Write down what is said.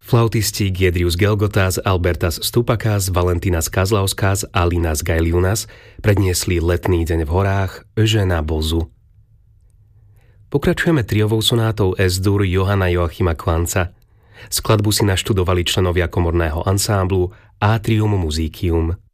Flautisti Giedrius Gelgotas, Albertas Stupakas, Valentinas Kazlauskas a Linas Gailiunas predniesli Letný deň v horách Eugena Bozu. Pokračujeme triovou sonátou S-dur Johanna Joachima Quantza. Skladbu si naštudovali členovia komorného ansámblu Atrium Musicium.